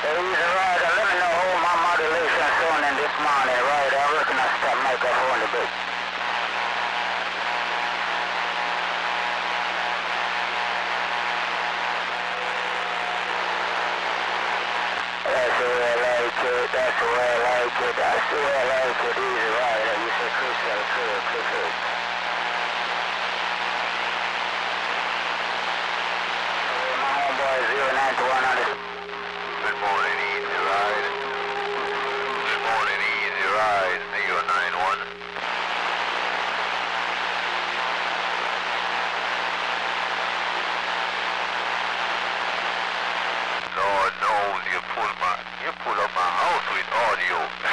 Easy rider, let me know how my modulation sounding this morning, right? I reckon I stop microphone a bit. That's the way I like it, that's the way I like it, that's the way I like it, easy rider. You say crystal clear, clear. My homeboy 091 on the... Good morning, easy ride. Good morning, easy ride, 091. Lord knows you pull up my house with audio.